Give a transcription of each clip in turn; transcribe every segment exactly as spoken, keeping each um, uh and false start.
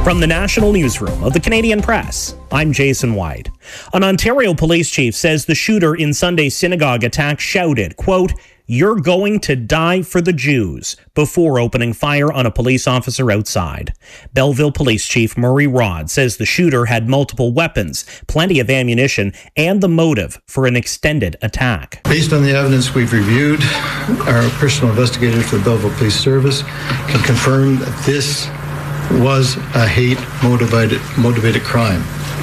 From the National Newsroom of the Canadian Press, I'm Jason White. An Ontario police chief says the shooter in Sunday's synagogue attack shouted, quote, "You're going to die for the Jews," before opening fire on a police officer outside. Belleville Police Chief Murray Rod says the shooter had multiple weapons, plenty of ammunition, and the motive for an extended attack. Based on the evidence we've reviewed, our personal investigators for the Belleville Police Service can confirm that this was a hate-motivated motivated crime.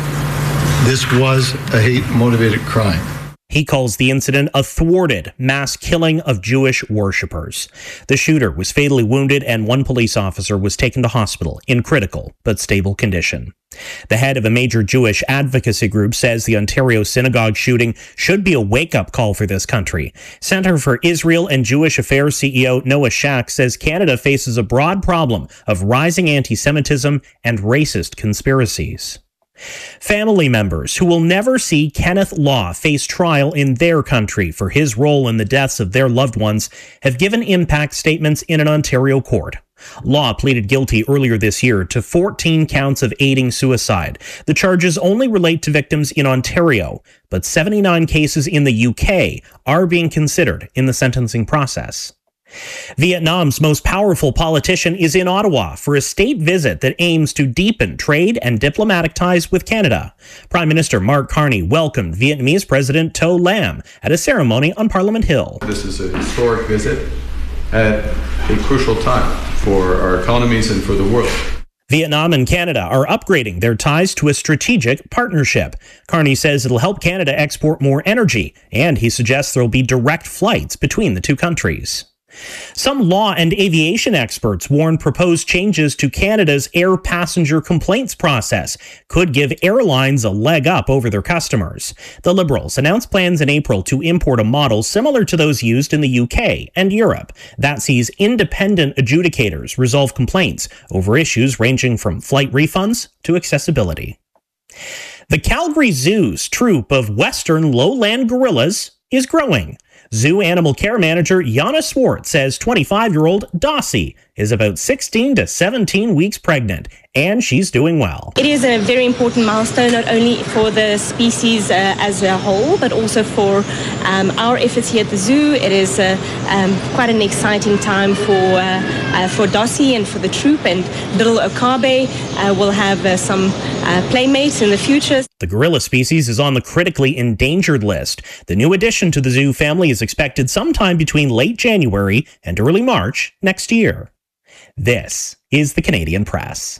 This was a hate-motivated crime. He calls the incident a thwarted mass killing of Jewish worshippers. The shooter was fatally wounded and one police officer was taken to hospital in critical but stable condition. The head of a major Jewish advocacy group says the Ontario synagogue shooting should be a wake-up call for this country. Centre for Israel and Jewish Affairs C E O Noah Shack says Canada faces a broad problem of rising anti-Semitism and racist conspiracies. Family members who will never see Kenneth Law face trial in their country for his role in the deaths of their loved ones have given impact statements in an Ontario court. Law pleaded guilty earlier this year to fourteen counts of aiding suicide. The charges only relate to victims in Ontario, but seventy-nine cases in the U K are being considered in the sentencing process. Vietnam's most powerful politician is in Ottawa for a state visit that aims to deepen trade and diplomatic ties with Canada. Prime Minister Mark Carney welcomed Vietnamese President To Lam at a ceremony on Parliament Hill. This is a historic visit at a crucial time for our economies and for the world. Vietnam and Canada are upgrading their ties to a strategic partnership. Carney says it'll help Canada export more energy, and he suggests there'll be direct flights between the two countries. Some law and aviation experts warn proposed changes to Canada's air passenger complaints process could give airlines a leg up over their customers. The Liberals announced plans in April to import a model similar to those used in the U K and Europe that sees independent adjudicators resolve complaints over issues ranging from flight refunds to accessibility. The Calgary Zoo's troop of Western lowland gorillas is growing. Zoo animal care manager Jana Swart says twenty-five-year-old Dossie is about sixteen to seventeen weeks pregnant, and she's doing well. It is a very important milestone, not only for the species uh, as a whole, but also for um, our efforts here at the zoo. It is uh, um, quite an exciting time for uh, uh, for Dossie and for the troop, and little Okabe uh, will have uh, some uh, playmates in the future. The gorilla species is on the critically endangered list. The new addition to the zoo family is expected sometime between late January and early March next year. This is the Canadian Press.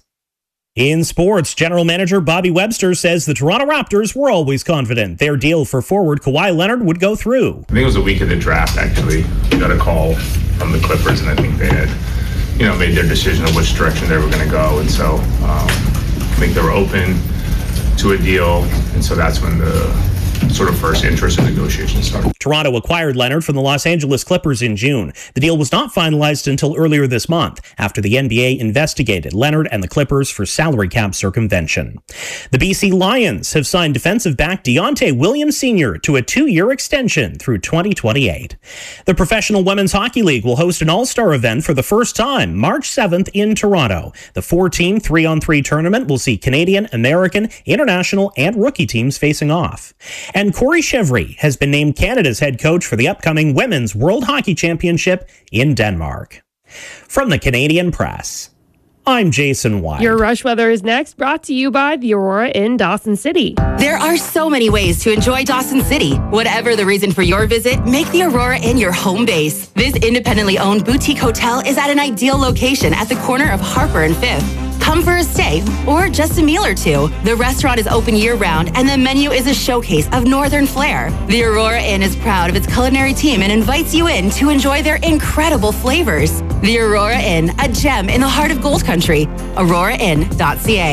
In sports, General Manager Bobby Webster says the Toronto Raptors were always confident their deal for forward Kawhi Leonard would go through. I think it was a week of the draft, actually. We got a call from the Clippers, and I think they had, you know, made their decision of which direction they were going to go. And so um, I think they were open to a deal, and so that's when the sort of first interest in negotiations started. Toronto acquired Leonard from the Los Angeles Clippers in June. The deal was not finalized until earlier this month, after the N B A investigated Leonard and the Clippers for salary cap circumvention. The B C Lions have signed defensive back Deontay Williams Senior to a two-year extension through twenty twenty-eight. The Professional Women's Hockey League will host an all-star event for the first time March seventh in Toronto. The four-team three-on-three tournament will see Canadian, American, international, and rookie teams facing off. And Corey Chevry has been named Canada's head coach for the upcoming Women's World Hockey Championship in Denmark. From the Canadian Press, I'm Jason White. Your Rush Weather is next, brought to you by the Aurora in Dawson City. There are so many ways to enjoy Dawson City. Whatever the reason for your visit, make the Aurora Inn your home base. This independently owned boutique hotel is at an ideal location at the corner of Harper and Fifth. Come for a stay or just a meal or two. The restaurant is open year-round, and the menu is a showcase of Northern flair. The Aurora Inn is proud of its culinary team and invites you in to enjoy their incredible flavors. The Aurora Inn, a gem in the heart of Gold Country. aurora inn dot c a